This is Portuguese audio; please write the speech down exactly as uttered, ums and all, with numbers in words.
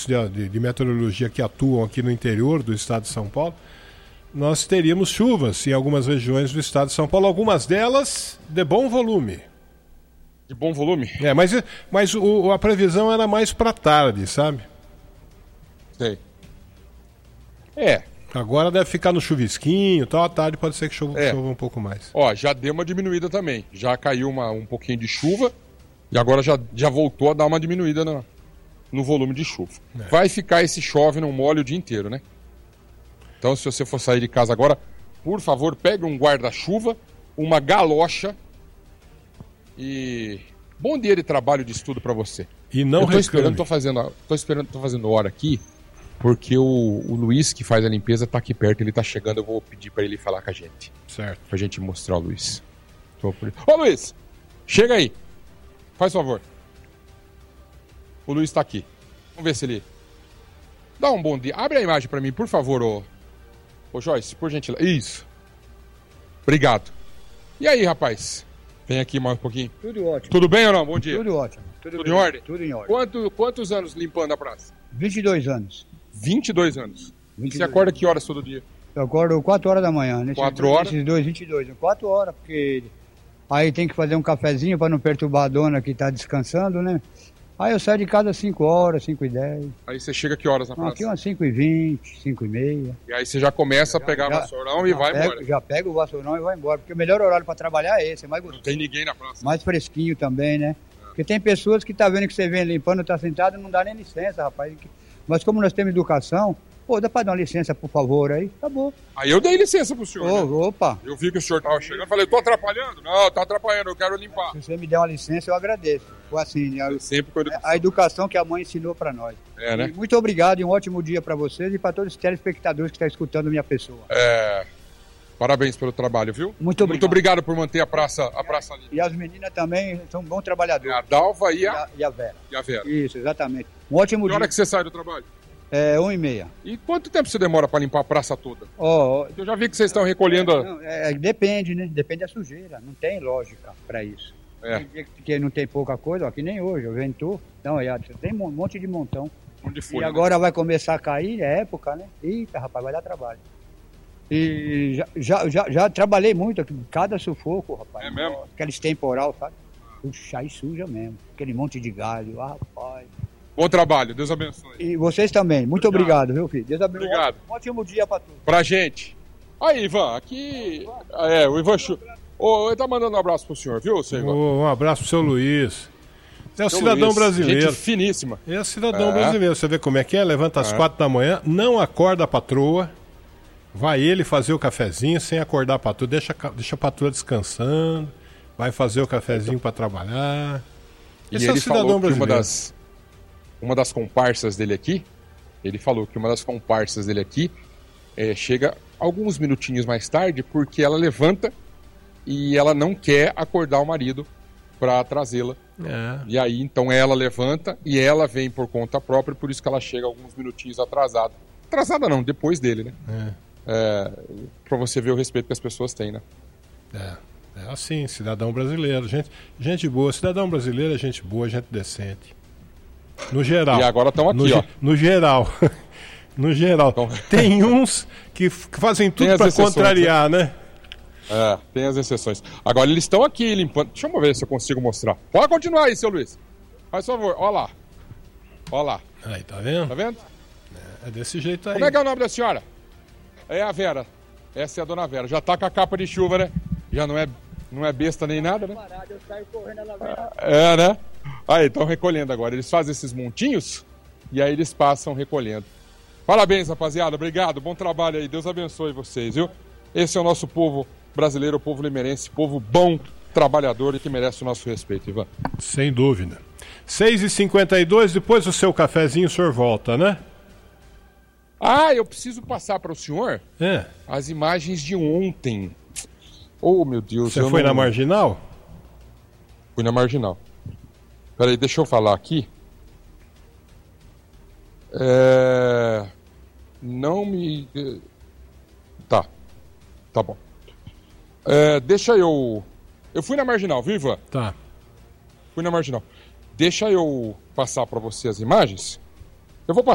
institutos de, de, de meteorologia que atuam aqui no interior do estado de São Paulo, nós teríamos chuvas em algumas regiões do estado de São Paulo, algumas delas de bom volume. De bom volume? É, mas, mas o, a previsão era mais para tarde, sabe? Sei. É. Agora deve ficar no chuvisquinho e tal, à tarde pode ser que chova, é. chova um pouco mais. Ó, já deu uma diminuída também. Já caiu uma, um pouquinho de chuva e agora já, já voltou a dar uma diminuída no, no volume de chuva. É. Vai ficar esse chove não molhe o dia inteiro, né? Então, se você for sair de casa agora, por favor, pegue um guarda-chuva, uma galocha e bom dia de trabalho de estudo para você. E não Eu tô esperando, tô fazendo, tô esperando, tô fazendo hora aqui, porque o, o Luiz, que faz a limpeza, tá aqui perto, ele tá chegando, eu vou pedir para ele falar com a gente. Certo. Pra gente mostrar o Luiz. Ô, Ô Luiz, chega aí. Faz favor. O Luiz tá aqui. Vamos ver se ele... Dá um bom dia. Abre a imagem para mim, por favor, ô... Ô Joyce, por gentileza. Isso. Obrigado. E aí, rapaz? Vem aqui mais um pouquinho. Tudo ótimo. Tudo bem ou não? Bom dia. Tudo ótimo. Tudo, Tudo em ordem? Tudo em ordem. Quanto, quantos anos limpando a praça? vinte e dois anos. vinte e dois anos. vinte e dois. Você acorda que horas todo dia? Eu acordo quatro horas da manhã. Nesses quatro horas? Esses dois, vinte e dois. quatro horas, porque aí tem que fazer um cafezinho para não perturbar a dona que está descansando, né? Aí eu saio de casa às cinco horas, cinco e dez. Aí você chega que horas na praça? Aqui umas cinco e vinte, cinco e meia. E aí você já começa a pegar já, o vassourão e vai pego, embora. Já pega o vassourão e vai embora, porque o melhor horário para trabalhar é esse, é mais gostoso. Não tem ninguém na praça. Mais fresquinho também, né? É. Porque tem pessoas que tá vendo que você vem limpando, tá sentado, não dá nem licença, rapaz. Mas como nós temos educação, pô, dá pra dar uma licença, por favor, aí, acabou. Aí eu dei licença pro senhor, Ô, né? Opa! Eu vi que o senhor tava chegando, falei, tô atrapalhando? Não, tá atrapalhando, eu quero limpar. Se você me der uma licença, eu agradeço. Foi assim, a, sempre com a educação. a educação que a mãe ensinou pra nós. É, né? E muito obrigado e um ótimo dia pra vocês e pra todos os telespectadores que estão escutando minha pessoa. É... Parabéns pelo trabalho, viu? Muito obrigado. Muito obrigado por manter a praça, a praça limpa. E as meninas também são bons trabalhadores. É a Dalva e a... E a, e a Vera. E a Vera. Isso, exatamente. Um ótimo que dia. Que hora que você sai do trabalho? É, uma e meia. E quanto tempo você demora para limpar a praça toda? Oh, Eu já vi que vocês estão recolhendo... É, não, é, depende, né? Depende da sujeira. Não tem lógica para isso. É. Tem dia que não tem pouca coisa, ó, que nem hoje, ventou. Então, é, tem um monte de montão. Onde foi, e agora né? vai começar a cair, é época, né? Eita, rapaz, vai dar trabalho. E já, já, já, já trabalhei muito aqui, cada sufoco, rapaz. É mesmo? Aqueles temporal, sabe? Puxa, aí suja mesmo. Aquele monte de galho, ah, rapaz. Bom trabalho, Deus abençoe. E vocês também, muito obrigado, obrigado viu, filho? Deus abençoe. Obrigado. Um ótimo dia pra todos. Pra gente. Aí, Ivan, aqui... É, o Ivan... Chu... Oh, ele tá mandando um abraço pro senhor, viu, seu Ivan? Oh, um abraço pro seu Luiz. É o seu cidadão Luiz, brasileiro. Gente finíssima. É o cidadão é. brasileiro. Você vê como é que é? Levanta às é. quatro da manhã, não acorda a patroa, vai ele fazer o cafezinho sem acordar a patroa, deixa, deixa a patroa descansando, vai fazer o cafezinho para trabalhar. E Esse ele é o cidadão falou que brasileiro. Uma das, uma das comparsas dele aqui, ele falou que uma das comparsas dele aqui é, chega alguns minutinhos mais tarde porque ela levanta e ela não quer acordar o marido para trazê-la. É. E aí, então, ela levanta e ela vem por conta própria, por isso que ela chega alguns minutinhos atrasada. Atrasada não, depois dele, né? É. É, para você ver o respeito que as pessoas têm, né? É, é assim, cidadão brasileiro. Gente, gente boa. Cidadão brasileiro é gente boa, gente decente. No geral. E agora estão aqui, no, ó. No geral. No geral. Então... Tem uns que fazem tudo para contrariar, né? É, tem as exceções. Agora eles estão aqui limpando. Deixa eu ver se eu consigo mostrar. Pode continuar aí, seu Luiz. Faz favor, ó lá. Ó lá. Aí, tá vendo? Tá vendo? É, é desse jeito aí. Como é que é o nome da senhora? É a Vera. Essa é a dona Vera. Já tá com a capa de chuva, né? Já não é, não é besta nem nada, né? Eu saio correndo, ela vem. É, né? Aí, estão recolhendo agora. Eles fazem esses montinhos e aí eles passam recolhendo. Parabéns, rapaziada. Obrigado. Bom trabalho aí. Deus abençoe vocês, viu? Esse é o nosso povo brasileiro, o povo limeirense, povo bom, trabalhador e que merece o nosso respeito, Ivan. Sem dúvida. seis e cinquenta e dois, depois do seu cafezinho o senhor volta, né? Ah, eu preciso passar para o senhor é. as imagens de ontem. Oh, meu Deus. Você foi não... na Marginal? Fui na Marginal. Peraí, deixa eu falar aqui. É... Não me... Tá. Tá bom. É, deixa eu... Eu fui na Marginal, viu, Ivan? Tá. Fui na Marginal. Deixa eu passar para você as imagens. Eu vou passar.